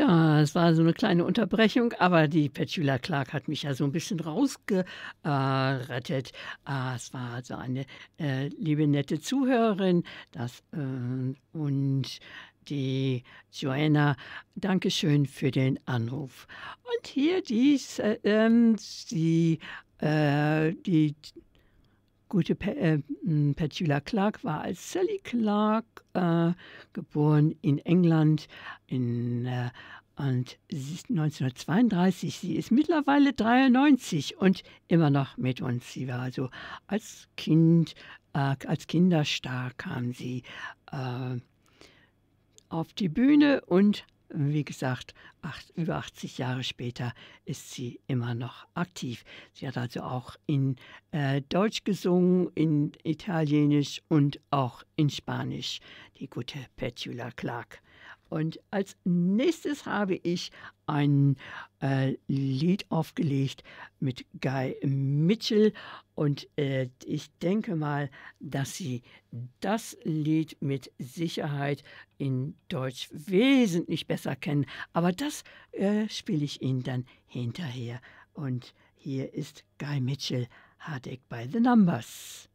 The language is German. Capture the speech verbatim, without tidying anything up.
Ja, es war so eine kleine Unterbrechung, aber die Petula Clark hat mich ja so ein bisschen rausgerettet. äh, rettet. Ah, es war also eine, äh, liebe, nette Zuhörerin, das, ähm und die Joanna, dankeschön für den Anruf. Und hier dies, äh, ähm, die, äh die gute Pe äh, hm, Petula Clark war als Sally Clark, äh, geboren in England in, äh und sie ist neunzehnhundertzweiunddreißig. Sie ist mittlerweile dreiundneunzig und immer noch mit uns. Sie war also als Kind äh, als Kinderstar kam sie, äh auf die Bühne und wie gesagt, acht über achtzig Jahre später ist sie immer noch aktiv. Sie hat also auch in, äh, Deutsch gesungen, in Italienisch und auch in Spanisch, die gute Petula Clark. Und als Nächstes habe ich ein, äh, Lied aufgelegt mit Guy Mitchell und, äh, ich denke mal, dass Sie das Lied mit Sicherheit in Deutsch wesentlich besser kennen, aber das, äh, spiele ich Ihnen dann hinterher. Und hier ist Guy Mitchell, „Heartache by the Numbers“.